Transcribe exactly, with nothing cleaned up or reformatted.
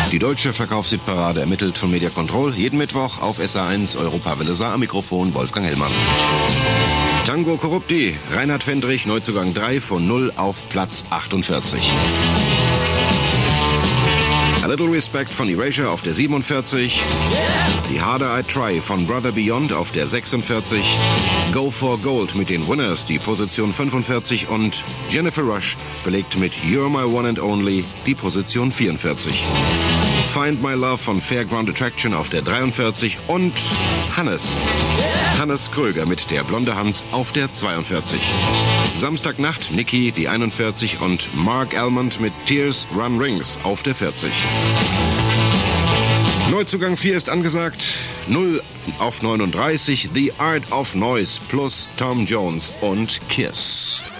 Die deutsche Verkaufshitparade ermittelt von Media Control jeden Mittwoch auf S A eins. Europawelle Saar, am Mikrofon Wolfgang Hellmann. Tango Corrupti, Reinhard Fendrich, Neuzugang drei von null auf Platz achtundvierzig. A Little Respect von Erasure auf der siebenundvierzig. The Harder I Try von Brother Beyond auf der sechsundvierzig. Go for Gold mit den Winners, die Position fünfundvierzig. Und Jennifer Rush belegt mit You're My One and Only die Position vierundvierzig. Find My Love von Fairground Attraction auf der dreiundvierzig. Und Hannes. Hannes Kröger mit Der blonde Hans auf der zweiundvierzig. Samstagnacht Nicky, die einundvierzig. Und Mark Almond mit Tears Run Rings auf der vierzig. Neuzugang vier ist angesagt. null auf neununddreißig. The Art of Noise plus Tom Jones und Kiss.